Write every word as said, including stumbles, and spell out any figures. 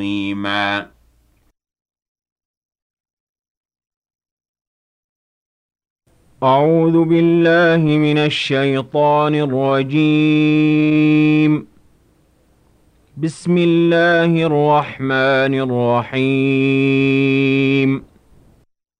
عظيما. أعوذ بالله من الشيطان الرجيم. بسم الله الرحمن الرحيم.